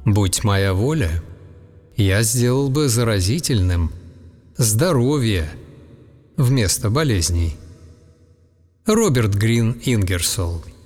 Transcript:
Будь моя воля, я сделал бы заразительным здоровье вместо болезней. Роберт Грин Ингерсолл.